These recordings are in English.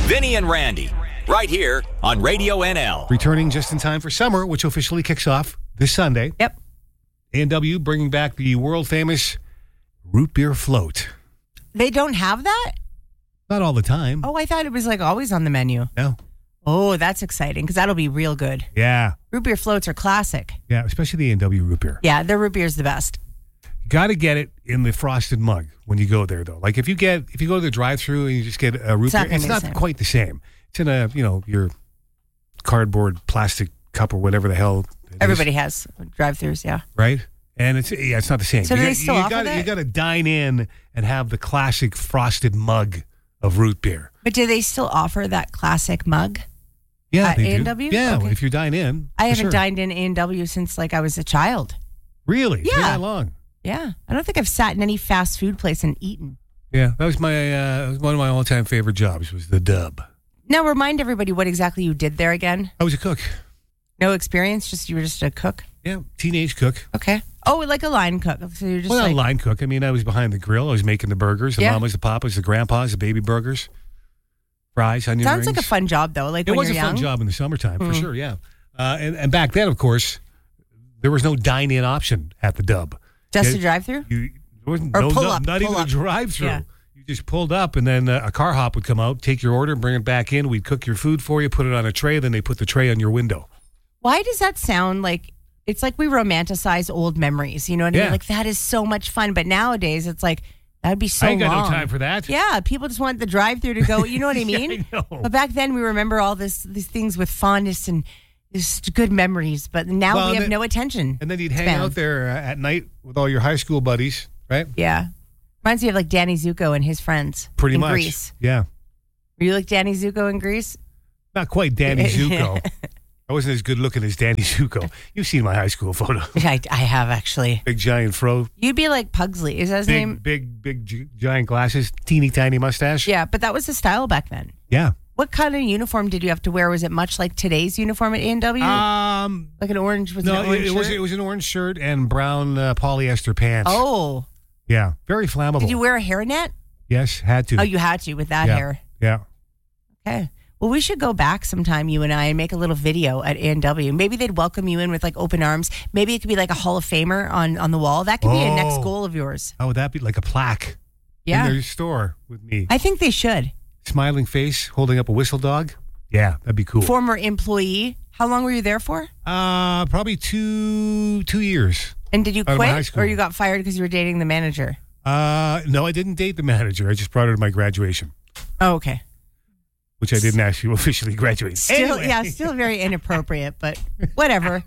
Vinny and Randy, right here on Radio NL. Returning just in time for summer, which officially kicks off this Sunday. Yep. A&W bringing back the world-famous root beer float. They don't have that? Not all the time. Oh, I thought it was like always on the menu. No. Oh, that's exciting because that'll be real good. Yeah. Root beer floats are classic. Yeah, especially the A&W root beer. Yeah, their root beer is the best. You got to get it in the frosted mug when you go there, though. Like if you go to the drive-thru and you just get a root beer, it's not quite the same. It's in your cardboard plastic cup or whatever the hell. Everybody has drive-thrus, yeah. Right? And it's not the same. So do they still offer that? You got to dine in and have the classic frosted mug of root beer. But do they still offer that classic mug? Yeah, at they A&W? do. Yeah, Okay. if you dine in. I haven't dined in A&W since I was a child. Really? Yeah. Been that long? Yeah. I don't think I've sat in any fast food place and eaten. Yeah, that was one of my all-time favorite jobs was the Dub. Now remind everybody what exactly you did there again. I was a cook. No experience? You were just a cook? Yeah, teenage cook. Okay. Oh, like a line cook. So you're just not a line cook. I mean, I was behind the grill. I was making the burgers, the mamas, the papas, the grandpas, the baby burgers, fries, onion rings. Sounds like a fun job, though. Like it when was you're a fun young. job in the summertime, for sure, yeah. And back then, of course, there was no dine-in option at the Dub. Just a drive-through? There wasn't Or pull up. Not even a drive-through. Yeah. You just pulled up, and then a car hop would come out, take your order, bring it back in. We'd cook your food for you, put it on a tray, then they put the tray on your window. Why does that sound like... It's like we romanticize old memories. You know what I mean? Like, that is so much fun. But nowadays, it's like, that'd be so long. I ain't got no time for that. Yeah, people just want the drive-through to go. You know what I mean? Yeah, I know. But back then, we remember all these things with fondness and just good memories. But now we have no attention. And then you'd hang out there at night with all your high school buddies, right? Yeah. Reminds me of like Danny Zuko and his friends. Pretty much. Greece. Yeah. Were you like Danny Zuko in Greece? Not quite Danny Zuko. I wasn't as good looking as Danny Zuko. You've seen my high school photo. I have, actually. Big giant fro. You'd be like Pugsley. Is that his name? Big giant glasses, teeny tiny mustache. Yeah, but that was the style back then. Yeah. What kind of uniform did you have to wear? Was it much like today's uniform at A&W? Like an orange? It was an orange shirt and brown polyester pants. Oh. Yeah, very flammable. Did you wear a hairnet? Yes, had to. Oh, you had to with that hair. Yeah. Okay. Well, we should go back sometime, you and I, and make a little video at A&W. Maybe they'd welcome you in with like open arms. Maybe it could be like a Hall of Famer on the wall. That could be a next goal of yours. How would that be? Like a plaque in their store with me. I think they should. Smiling face, holding up a whistle dog. Yeah, that'd be cool. Former employee. How long were you there for? Probably two years. And did you quit or you got fired because you were dating the manager? No, I didn't date the manager. I just brought her to my graduation. Oh, okay. Which I didn't actually officially graduate. Still, anyway. yeah, still very inappropriate, but whatever.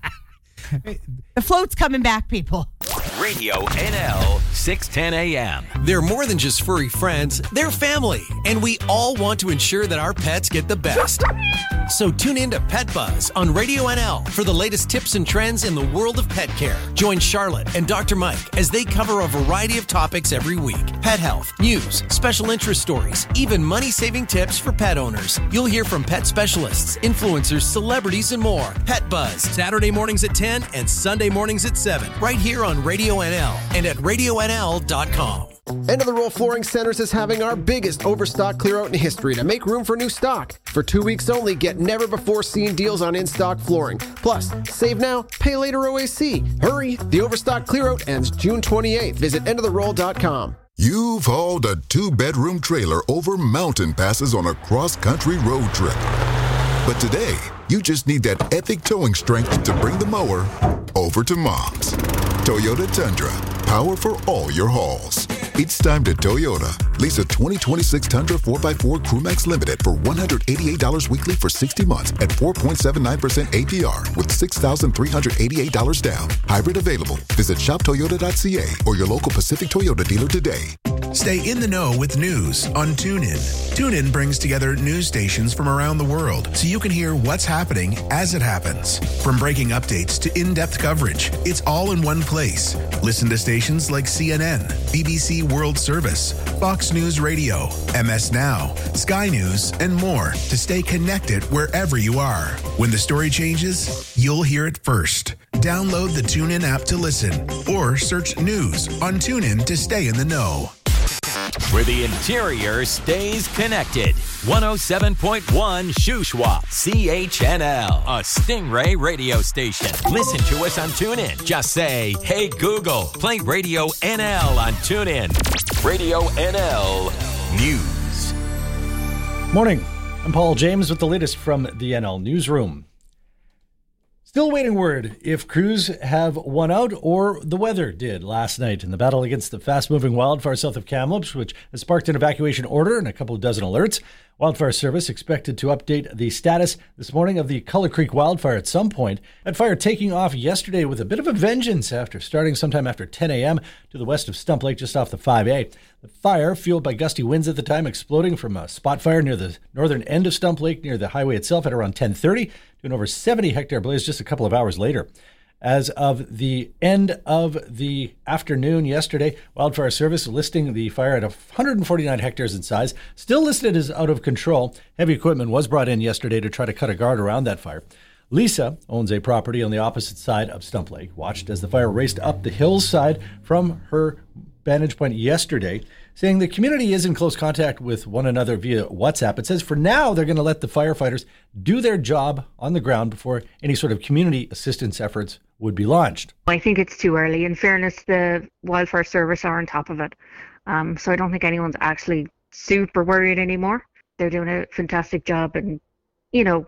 The float's coming back, people. Radio NL 610 AM. They're more than just furry friends, they're family, and we all want to ensure that our pets get the best. So tune in to Pet Buzz on Radio NL for the latest tips and trends in the world of pet care. Join Charlotte and Dr. Mike as they cover a variety of topics every week. Pet health, news, special interest stories, even money-saving tips for pet owners. You'll hear from pet specialists, influencers, celebrities, and more. Pet Buzz, Saturday mornings at 10 and Sunday mornings at 7, right here on Radio NL and at RadioNL.com. End of the Roll Flooring Centers is having our biggest overstock clear out in history to make room for new stock. For 2 weeks only, get never before seen deals on in-stock flooring. Plus, save now, pay later OAC. Hurry, the overstock clear out ends June 28th. Visit endoftheroll.com. You've hauled a 2-bedroom trailer over mountain passes on a cross-country road trip. But today, you just need that epic towing strength to bring the mower over to Mom's. Toyota Tundra, power for all your hauls. It's time to Toyota. Lease a 2026 Tundra 4x4 Crewmax Limited for $188 weekly for 60 months at 4.79% APR with $6,388 down. Hybrid available. Visit shoptoyota.ca or your local Pacific Toyota dealer today. Stay in the know with news on TuneIn. TuneIn brings together news stations from around the world so you can hear what's happening as it happens. From breaking updates to in-depth coverage, it's all in one place. Listen to stations like CNN, BBC World Service, Fox News Radio, MS Now, Sky News, and more to stay connected wherever you are. When the story changes, you'll hear it first. Download the TuneIn app to listen or search news on TuneIn to stay in the know. where the interior stays connected. 107.1 Shuswap, CHNL, a Stingray radio station. Listen to us on TuneIn. Just say, hey Google, play Radio NL on TuneIn. Radio NL News. Morning. I'm Paul James with the latest from the NL Newsroom. Still waiting word if crews have won out or the weather did last night in the battle against the fast-moving wildfire south of Kamloops, which has sparked an evacuation order and a couple of dozen alerts. Wildfire Service expected to update the status this morning of the Culler Creek wildfire at some point. That fire taking off yesterday with a bit of a vengeance after starting sometime after 10 a.m. to the west of Stump Lake, just off the 5A. The fire, fueled by gusty winds at the time, exploding from a spot fire near the northern end of Stump Lake near the highway itself at around 10:30 to an over 70-hectare blaze just a couple of hours later. As of the end of the afternoon yesterday, Wildfire Service listing the fire at 149 hectares in size, still listed as out of control. Heavy equipment was brought in yesterday to try to cut a guard around that fire. Lisa owns a property on the opposite side of Stump Lake, watched as the fire raced up the hillside from her vantage point yesterday, saying the community is in close contact with one another via WhatsApp. It says for now, they're going to let the firefighters do their job on the ground before any sort of community assistance efforts would be launched. I think it's too early. In fairness, the Wildfire Service are on top of it. So I don't think anyone's actually super worried anymore. They're doing a fantastic job, and, you know,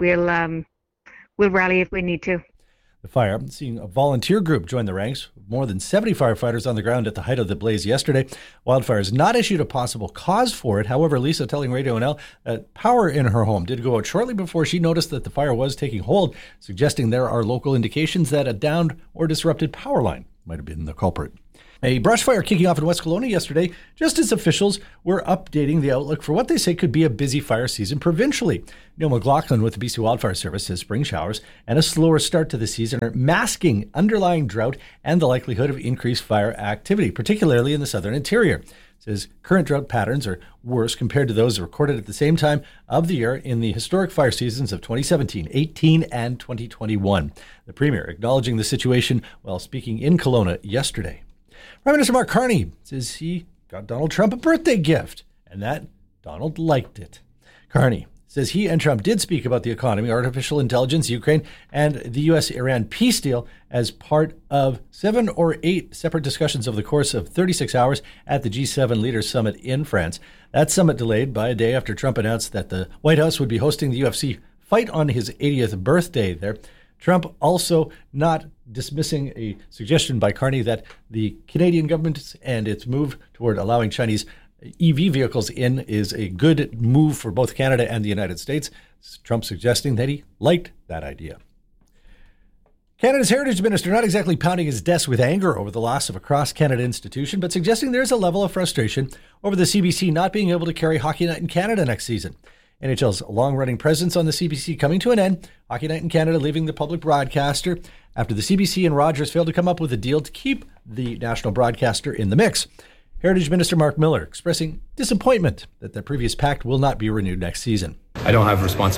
we'll rally if we need to. The fire, seeing a volunteer group join the ranks, more than 70 firefighters on the ground at the height of the blaze yesterday. Wildfire has not issued a possible cause for it. However, Lisa telling Radio NL that power in her home did go out shortly before she noticed that the fire was taking hold, suggesting there are local indications that a downed or disrupted power line might have been the culprit. A brush fire kicking off in West Kelowna yesterday, just as officials were updating the outlook for what they say could be a busy fire season provincially. Neil McLaughlin with the BC Wildfire Service says spring showers and a slower start to the season are masking underlying drought and the likelihood of increased fire activity, particularly in the southern interior. Says current drought patterns are worse compared to those recorded at the same time of the year in the historic fire seasons of 2017, 18, and 2021. The Premier acknowledging the situation while speaking in Kelowna yesterday. Prime Minister Mark Carney says he got Donald Trump a birthday gift and that Donald liked it. Carney says he and Trump did speak about the economy, artificial intelligence, Ukraine, and the U.S.-Iran peace deal as part of 7 or 8 separate discussions over the course of 36 hours at the G7 Leaders Summit in France. That summit delayed by a day after Trump announced that the White House would be hosting the UFC fight on his 80th birthday there. Trump also not dismissing a suggestion by Carney that the Canadian government and its move toward allowing Chinese EV vehicles in is a good move for both Canada and the United States. Trump suggesting that he liked that idea. Canada's Heritage Minister not exactly pounding his desk with anger over the loss of a cross-Canada institution, but suggesting there's a level of frustration over the CBC not being able to carry Hockey Night in Canada next season. NHL's long-running presence on the CBC coming to an end, Hockey Night in Canada leaving the public broadcaster after the CBC and Rogers failed to come up with a deal to keep the national broadcaster in the mix. Heritage Minister Mark Miller expressing disappointment that the previous pact will not be renewed next season. I don't have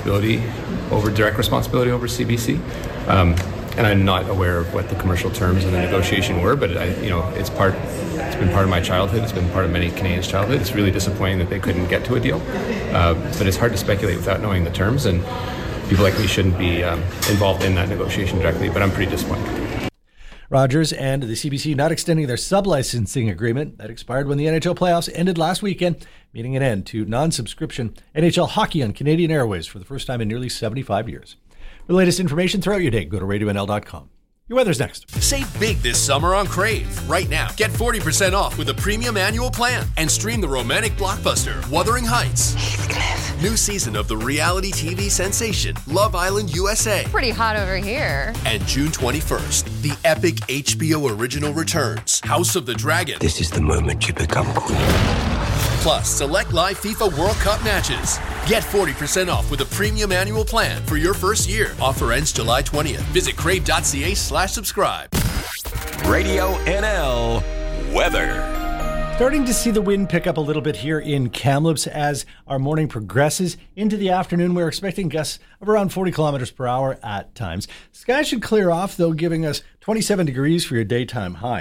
direct responsibility over CBC, and I'm not aware of what the commercial terms of the negotiation were, but it's been part of my childhood. It's been part of many Canadians' childhood. It's really disappointing that they couldn't get to a deal, but it's hard to speculate without knowing the terms, and people like me shouldn't be involved in that negotiation directly, but I'm pretty disappointed. Rogers and the CBC not extending their sub-licensing agreement that expired when the NHL playoffs ended last weekend, meaning an end to non-subscription NHL hockey on Canadian Airways for the first time in nearly 75 years. For the latest information throughout your day, go to RadioNL.com. Your weather's next. Save big this summer on Crave. Right now, get 40% off with a premium annual plan and stream the romantic blockbuster Wuthering Heights. Heathcliff. New season of the reality TV sensation Love Island USA. Pretty hot over here. And June 21st, the epic HBO original returns, House of the Dragon. This is the moment you become queen. Plus, select live FIFA World Cup matches. Get 40% off with a premium annual plan for your first year. Offer ends July 20th. Visit crave.ca/subscribe. Radio NL weather. Starting to see the wind pick up a little bit here in Kamloops as our morning progresses into the afternoon. We're expecting gusts of around 40 kilometers per hour at times. Skies should clear off, though, giving us 27 degrees for your daytime high.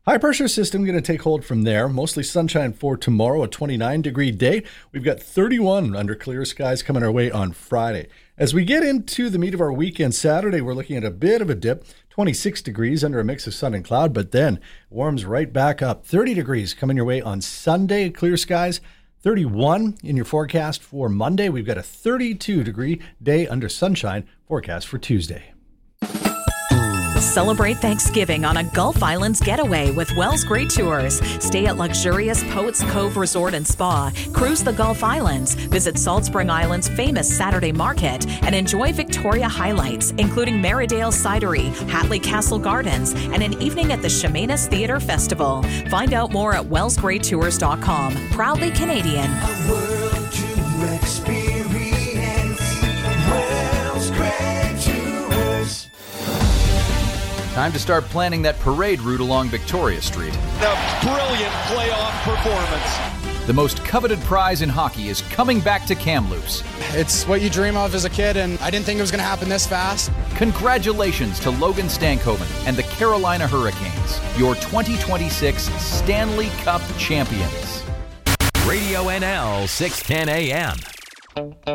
High pressure system going to take hold from there. Mostly sunshine for tomorrow, a 29-degree day. We've got 31 under clear skies coming our way on Friday. As we get into the meat of our weekend, Saturday, we're looking at a bit of a dip. 26 degrees under a mix of sun and cloud, but then warms right back up. 30 degrees coming your way on Sunday, clear skies. 31 in your forecast for Monday. We've got a 32-degree day under sunshine forecast for Tuesday. Celebrate Thanksgiving on a Gulf Islands getaway with Wells Great Tours. Stay at luxurious Poets Cove Resort and Spa, cruise the Gulf Islands, visit Salt Spring Island's famous Saturday Market, and enjoy Victoria highlights, including Merridale Cidery, Hatley Castle Gardens, and an evening at the Chemainus Theatre Festival. Find out more at wellsgreattours.com. Proudly Canadian. A world to experience. Wells Great Tours. Time to start planning that parade route along Victoria Street. A brilliant playoff performance. The most coveted prize in hockey is coming back to Kamloops. It's what you dream of as a kid, and I didn't think it was going to happen this fast. Congratulations to Logan Stankoven and the Carolina Hurricanes, your 2026 Stanley Cup champions. Radio NL 610 AM.